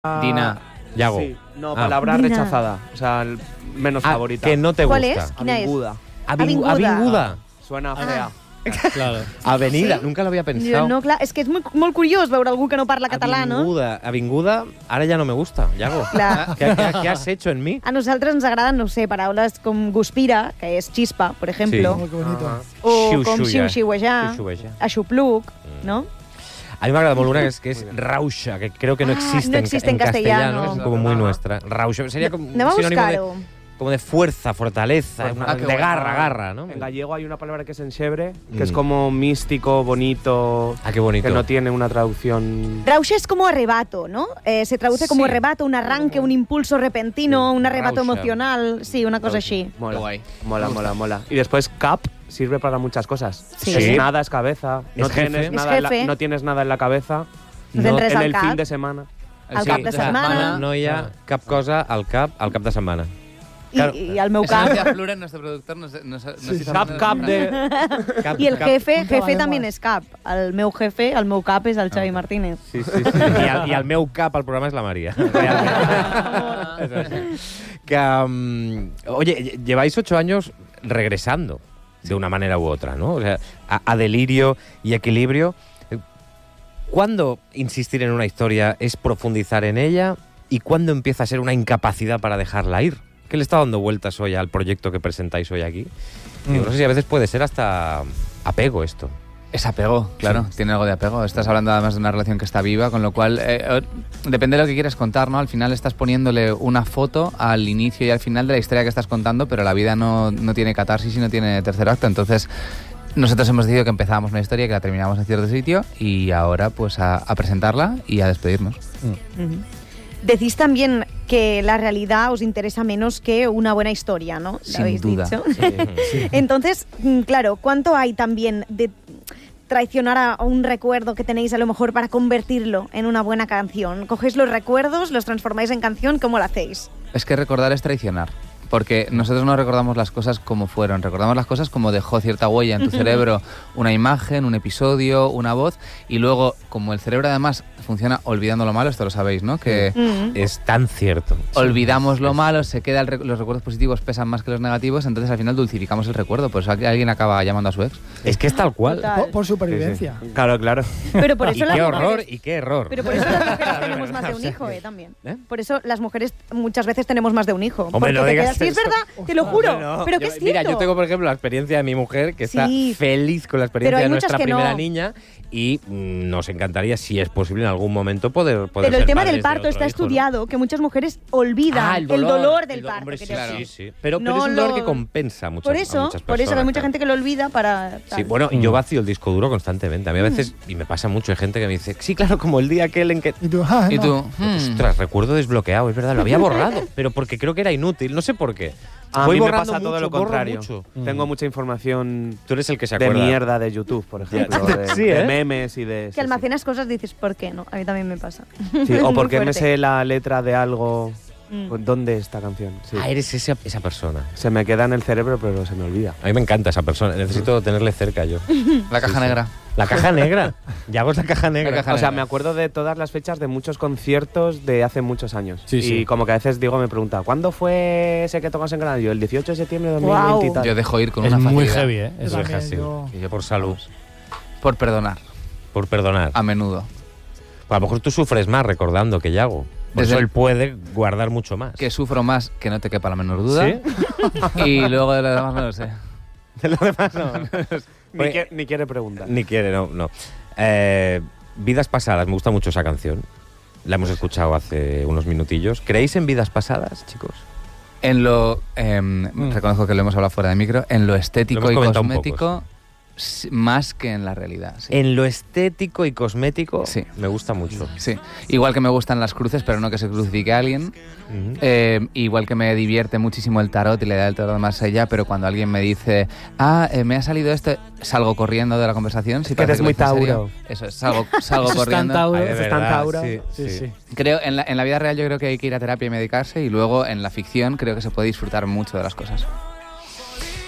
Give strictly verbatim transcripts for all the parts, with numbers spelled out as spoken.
Dina. Yago. Sí, no, Ah. palabra Dina. rechazada. O sea, el menos Ah, favorita. que no te ¿Cuál gusta. es? Quina és? Avinguda. Avingu- Avinguda. Avinguda. Suena Ah. fea. Claro. Avenida. Sí? Nunca lo había Jo, pensado. no, clar, és que és molt, molt curiós veure algú que no parla català, no? Avinguda. Avinguda. Ahora ya no me gusta, Yago. Clar. ¿Qué, qué, qué has hecho en mí? A nosaltres ens agraden, no sé, paraules com guspira, que és xispa, per exemple, Sí. Oh, qué bonito. Ajá. o com Xiu-xiuejar. xiu-xiuejar, Xiu-xiuejar. aixopluc, no? A mí me agrada molt una que es, que es rausha, que creo que no Ah, existe, no en- existe en, en castellano. castellano. Es como muy Ajá. nuestra. Rausha. Sería como un Anem a sinónimo de, buscar-ho. como de fuerza, fortaleza, Fuerza. una- Ah, qué de bueno. garra, garra, ¿no? En gallego hay una palabra que es enxebre, que es Mm. como místico, bonito, Ah, qué bonito. que no tiene una traducción. Rausha es como arrebato, ¿no? Eh, se traduce como Sí. arrebato, un arranque, un impulso repentino, Sí, un arrebato rausha. emocional, sí, una cosa así. Mola, Qué guay. mola, Me gusta. mola, mola. Y después cap sirve para muchas cosas. Sí. Es Sí. nada es cabeza. No Es jefe. tienes, Es nada en la, jefe. no tienes nada en la cabeza. Fem res en al el cap. fin de semana. Al cap de setmana. No hi ha cap cosa al cap al cap de setmana. I, Claro. I el meu Eso lo cap. decía Flura, nuestro productor. Nos, nos, nos hizo Cap, cap de. Cap, I el cap- jefe, Punta jefe la també lengua. és cap. El meu jefe, el meu cap és el Xavi Martínez. Sí, sí, sí. I, el, I el meu cap al programa és la María. Realment. Es así. Que, um, oye, lleváis ocho años regresando de una manera u otra, ¿no? O sea, a, a Delirio y Equilibrio. ¿Cuándo insistir en una historia es profundizar en ella y cuándo empieza a ser una incapacidad para dejarla ir? ¿Qué le está dando vueltas hoy al proyecto que presentáis hoy aquí? Digo, no sé si a veces puede ser hasta apego esto. Es apego, claro, tiene algo de apego. Estás hablando además de una relación que está viva, con lo cual eh, eh, depende de lo que quieras contar, ¿no? Al final estás poniéndole una foto al inicio y al final de la historia que estás contando, pero la vida no, no tiene catarsis y no tiene tercer acto. Entonces, nosotros hemos decidido que empezábamos una historia, que la terminábamos en cierto sitio y ahora pues a, a presentarla y a despedirnos. Ujú. Decís también que la realidad os interesa menos que una buena historia, ¿no? ¿Lo Sin habéis duda. dicho? Entonces, mm, claro, ¿cuánto hay también de traicionar a un recuerdo que tenéis a lo mejor para convertirlo en una buena canción? ¿Cogéis los recuerdos, los transformáis en canción? ¿Cómo lo hacéis? Es que recordar es traicionar. Porque nosotros no recordamos las cosas como fueron, recordamos las cosas como dejó cierta huella en tu cerebro, una imagen, un episodio, una voz, y luego, como el cerebro además funciona olvidando lo malo, esto lo sabéis, ¿no? Que Mm. Es tan cierto. olvidamos lo malo, se queda el rec- los recuerdos positivos pesan más que los negativos, entonces al final dulcificamos el recuerdo, por eso aquí alguien acaba llamando a su ex. Es que es tal cual. Total. Por, por supervivencia. Sí, sí. Claro, claro. Pero por Y eso las qué mujeres- horror, y qué error. Pero por eso las mujeres tenemos más de un hijo, eh, también. ¿Eh? Por eso las mujeres muchas veces tenemos más de un hijo. Hombre, porque no te digas quedas, sí, es eso. verdad, te lo juro. No, pero que yo- es Mira, cierto. yo tengo, por ejemplo, la experiencia de mi mujer, que está Sí. feliz con la Pero experiencia hay de muchas nuestra que primera no. niña y mm, nos encantaría, si es posible, en algún momento poder, poder Pero el ser tema padres del de parto otro está hijo, ¿no? estudiado, que muchas mujeres olvidan Ah, el dolor, del el do- parto. hombre, sí, quiero sí, decir. sí. Pero, pero No es un dolor lo- que compensa mucho. Por eso, por eso hay mucha gente que lo olvida para... Sí, tal. bueno, yo vacío el disco duro constantemente. A mí a veces, y me pasa mucho, hay gente que me dice, sí, claro, como el día aquel en que... Y tú, ah, Y no. tú, hmm, Ostras, recuerdo desbloqueado, es verdad, lo había borrado, pero porque creo que era inútil, no sé por qué. A Voy mí me borrando pasa todo mucho, lo borro contrario. mucho. Tengo mucha información Tú eres el que se de acuerda. mierda de YouTube, por ejemplo. De, Sí, de ¿eh? memes y de. Que sí, sí. almacenas cosas dices, ¿por qué no? A mí también me pasa. Sí, Es o muy porque me fuerte. sé la letra de algo. Mm. pues, ¿Dónde esta canción? Sí. Ah, eres esa, esa persona. Se me queda en el cerebro, pero se me olvida. A mí me encanta esa persona, necesito tenerle cerca yo. la caja Sí, sí. negra. La caja negra. Yago es la caja negra. La caja O sea, negra. me acuerdo de todas las fechas de muchos conciertos de hace muchos años. Sí, y sí. como que a veces digo, me pregunta, ¿cuándo fue ese que tocas en Granada? Yo, el dieciocho de septiembre de dos mil veinte y Guau. tal. Yo dejo ir con Es una muy facilidad. heavy, ¿eh? Yo Eso. también, así. yo- Y yo por salud, Por perdonar, por perdonar. a menudo. Pues a lo mejor tú sufres más recordando que Yago. Por Desde eso el- él puede guardar mucho más. Que sufro más, que no te quepa la menor duda. ¿Sí? Y luego de lo demás no lo sé. De lo demás no. Ni, Oye, que- ni quiere preguntar. Ni quiere, no, no. Eh, Vidas pasadas, me gusta mucho esa canción. La hemos escuchado hace unos minutillos. ¿Creéis en vidas pasadas, chicos? En lo. em, Reconozco que lo hemos hablado fuera de micro. En lo estético Lo hemos y comentado un cosmético, poco, s- más que en la realidad. Sí. En lo estético y cosmético, Sí. me gusta mucho. Sí. Igual que me gustan las cruces, pero no que se crucifique a alguien. Ujú. Eh, igual que me divierte muchísimo el tarot y le da el tarot más allá, pero cuando alguien me dice, ah, eh, me ha salido esto, salgo corriendo de la conversación. Si que eres parece muy lo hice en serio. Tauro. Eso es, salgo, salgo Eso es tan corriendo. Tauro. Ay, de Eso es tan verdad, Tauro. sí, Sí, sí. sí. Creo, en la, en la vida real yo creo que hay que ir a terapia y medicarse, y luego en la ficción creo que se puede disfrutar mucho de las cosas.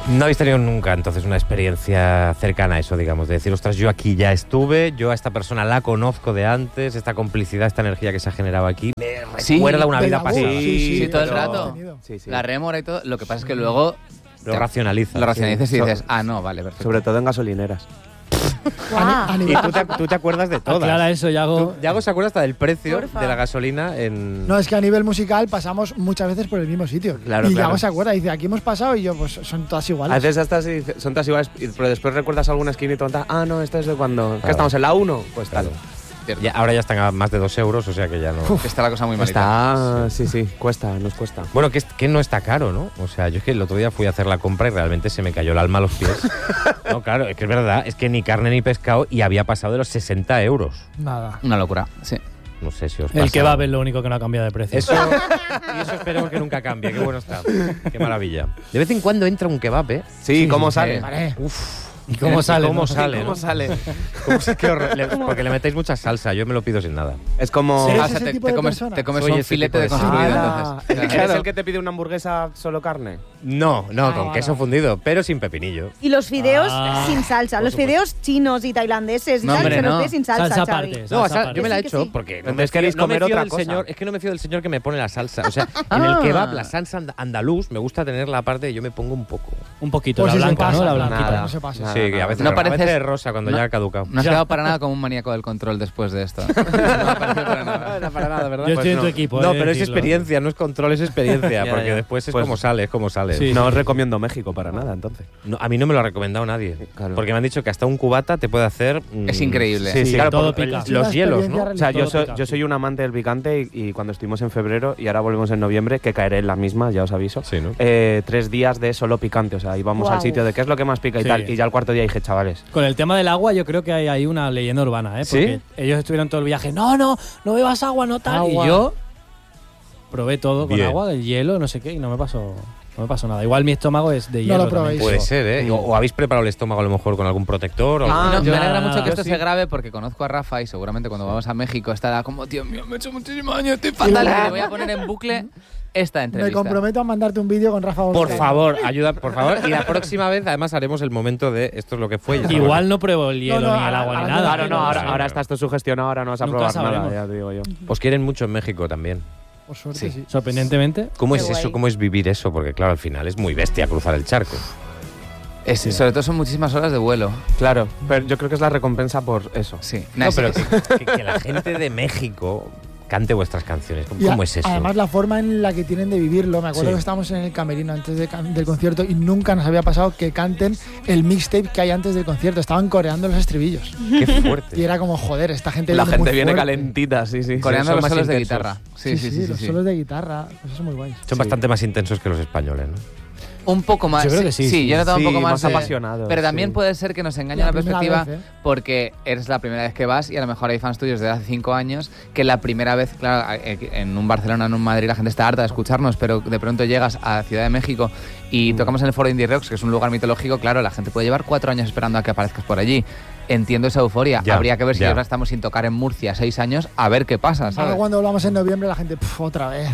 No habéis tenido nunca, entonces, una experiencia cercana a eso, digamos, de decir, ostras, yo aquí ya estuve, yo a esta persona la conozco de antes, esta complicidad, esta energía que se ha generado aquí, me Sí, recuerda una de vida la pasada. voz, Sí, sí, sí, todo el pero- rato. Sí, sí. La rémora y todo. Lo que pasa es que luego Lo te- racionalizas. lo racionalizas y So- dices, ah, no, vale, perfecto. Sobre todo en gasolineras. Guau. A Y nivel- tú te, tú te acuerdas de todas. Aclara eso, Yago. Tú- Yago se acuerda hasta del precio Porfa. de la gasolina en... No, es que a nivel musical pasamos muchas veces por el mismo sitio. Claro, y claro. Yago se acuerda, dice, aquí hemos pasado y yo, pues son todas A iguales. veces estas sí son todas iguales, y- pero después recuerdas alguna esquina y tonta. Ah, no, esta es de cuando. Claro. ¿Qué estamos en la uno? Pues Claro. tal. Cierto. Ya, ahora ya están a más de dos euros, o sea que ya no... Está la cosa muy malita. Está. Sí, sí, cuesta, nos cuesta. Bueno, que, es- que no está caro, ¿no? O sea, yo es que el otro día fui a hacer la compra y realmente se me cayó el alma a los pies. No, claro, es que es verdad, es que ni carne ni pescado y había pasado de los sesenta euros. Nada. Una locura, sí. No sé si os pasa. El kebab es lo único que no ha cambiado de precio. Eso, y eso esperemos que nunca cambie, qué bueno está. Qué maravilla. De vez en cuando entra un kebab, ¿eh? Sí, ¿cómo sale? Vale. ¿Y cómo sale? ¿Cómo no? sale? ¿Cómo ¿no? sale? ¿Cómo se- qué horror? Le- porque le metéis mucha salsa, yo me lo pido sin nada. Es como. ¿Eres Ah, o sea, ese te, tipo te de comes, persona? te comes Soy un ese filete tipo de- deconstruido, Ah, entonces. ¿Eres el que te pide una hamburguesa solo carne? No, no, Ah, con vale. queso fundido, pero sin pepinillo. Y los fideos Ah, sin salsa, por los supuesto. fideos chinos y tailandeses y No, tal, hombre, se los no. pide sin salsa, Salsa Xavi. aparte. No, salsa o sea, aparte. yo me la he Sí, que hecho sí. porque no me, Entonces fío, queréis no me comer fío otra del cosa. señor, es que no me fío del señor que me pone la salsa. O sea, en Ah. el kebab la salsa and- andaluz me gusta tener la parte de yo me pongo un poco. Un poquito, Pues la si se blanca, pasa, ¿no? La nada, blanquita. no se pasa. Nada, sí, que a nada. veces, No a veces pareces- es rosa cuando no- ya ha caducado. No has quedado para nada como un maníaco del control después de esto. No ha parecido para nada. No, para nada, ¿verdad? Yo Pues estoy en no. tu equipo. No, he de pero es decirlo. experiencia, no es control, es experiencia, Ya, porque ya. después es Pues- como sale, es como sale. Sí. No os recomiendo México para nada, entonces. No, a mí no me lo ha recomendado nadie, Claro. porque me han dicho que hasta un cubata te puede hacer... mm, Es increíble. Sí, sí, claro, todo por- pica. los Sí, la hielos, experiencia ¿no? O sea, yo Todo soy, pica. yo soy un amante del picante y, y cuando estuvimos en febrero y ahora volvemos en noviembre, que caeré en la misma, ya os aviso, Sí, ¿no? eh, tres días de solo picante. O sea, íbamos Guau. al sitio de qué es lo que más pica y Sí. tal. Y ya el cuarto día dije, chavales, Con el tema del agua, yo creo que hay ahí una leyenda urbana, ¿eh? ¿Sí? Porque ellos estuvieron todo el viaje, no, no, no bebas agua, no tal. Agua. Y yo probé todo con Bien. agua, el hielo, no sé qué, y no me pasó, no me pasó nada. Igual mi estómago es de No hielo. lo también. probéis. Puede Eso. ser, ¿eh? O, o habéis preparado el estómago a lo mejor con algún protector o Ah, No, algo- me ya, alegra mucho que yo esto sí. se grabe porque conozco a Rafa y seguramente cuando vamos a México estará como, Dios mío, me he hecho muchísimos años, estoy fatal. Y le voy a poner en bucle esta Me entrevista. comprometo a mandarte un vídeo con Rafa Por González. favor, ayuda, por favor. Y la próxima vez, además, haremos el momento de esto es lo que fue. ya sabemos. Igual no pruebo el hielo No, no, ni el ahora- agua ni ahora nada. claro, no, pero- ahora, sí, ahora claro. estás tú sugestionado, ahora no vas a Nunca probar sabremos. nada, ya te digo yo. Os quieren mucho en México también. Por suerte, Sí. sí. Sorprendentemente. ¿Cómo Qué es eso? guay. ¿Cómo es vivir eso? Porque, claro, al final es muy bestia cruzar el charco. Es- Sobre todo son muchísimas horas de vuelo. Claro, pero yo creo que es la recompensa por eso. Sí. No, es- pero es- que, que- que la gente de México cante vuestras canciones. ¿Cómo, Y a- cómo es eso? Además, la forma en la que tienen de vivirlo. Me acuerdo Sí. que estábamos en el camerino antes de can- del concierto y nunca nos había pasado que canten el mixtape que hay antes del concierto. Estaban coreando los estribillos. Qué fuerte. Y era como, joder, esta gente La viene gente muy viene fuerte. calentita, sí, sí. coreando Son los más solos de intensos. guitarra. Sí, sí, sí. sí, los sí. solos de guitarra, pues eso muy guay. Son bastante más intensos que los españoles, ¿no? Un poco más. Yo creo que sí, sí. yo he notado Sí, un poco más, más de- apasionados, Pero también sí. puede ser que nos engañe La la, primera perspectiva vez, ¿eh? porque eres la primera vez que vas y a lo mejor hay fans tuyos de hace cinco años que la primera vez, claro, eh, en un Barcelona, en un Madrid, la gente está harta de escucharnos, pero de pronto llegas a Ciudad de México y tocamos en el Foro Indie Rocks, que es un lugar mitológico, claro, la gente puede llevar cuatro años esperando a que aparezcas por allí. Entiendo esa euforia. Ya, Habría que ver si ya. ahora estamos sin tocar en Murcia seis años, a ver qué pasa, Ahora ¿sabes? cuando hablamos en noviembre la gente, "Puf, otra vez".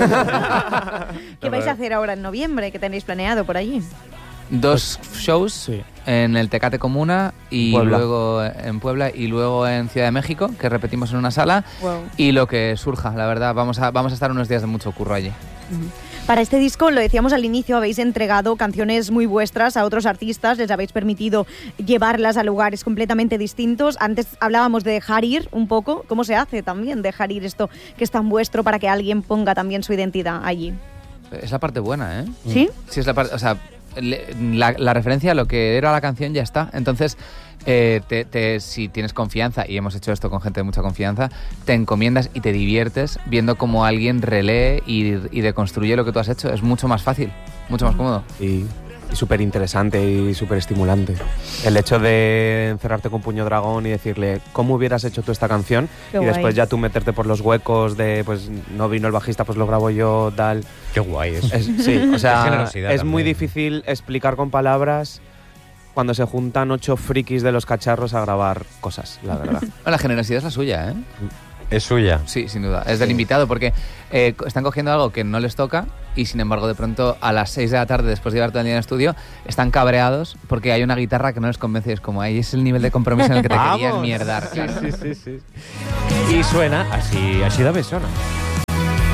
¿Qué vais a hacer ahora en noviembre? ¿Qué tenéis planeado por allí? Dos shows Sí. en el Tecate Comuna y Puebla. luego en Puebla y luego en Ciudad de México, que repetimos en una sala, Wow. y lo que surja, la verdad, vamos a, vamos a estar unos días de mucho curro allí. Para este disco, lo decíamos al inicio, habéis entregado canciones muy vuestras a otros artistas, les habéis permitido llevarlas a lugares completamente distintos. Antes hablábamos de dejar ir un poco. ¿Cómo se hace también dejar ir esto que es tan vuestro para que alguien ponga también su identidad allí? Es la parte buena, ¿eh? ¿Sí? Sí, es la parte, o sea, le- la, la referencia a lo que era la canción ya está. Entonces, eh, te- te- si tienes confianza, y hemos hecho esto con gente de mucha confianza, te encomiendas y te diviertes viendo cómo alguien relee y, y deconstruye lo que tú has hecho. Es mucho más fácil, mucho más cómodo. Y, y súper interesante y súper estimulante. El hecho de encerrarte con Puño Dragón y decirle cómo hubieras hecho tú esta canción Qué y guay. después ya tú meterte por los huecos de pues no vino el bajista, pues lo grabo yo, tal. Qué guay eso. Es- sí, o Qué sea, generosidad es muy también. difícil explicar con palabras cuando se juntan ocho frikis de los cacharros a grabar cosas, la verdad. La generosidad es la suya, ¿eh? Es suya. Sí, sin duda. Es del invitado porque eh, están cogiendo algo que no les toca y sin embargo de pronto a las seis de la tarde después de llevar todo el día en el estudio están cabreados porque hay una guitarra que no les convence y es como ahí es el nivel de compromiso en el que te querían mierdar. Sí, sí, sí, sí. Y suena así, así da besona.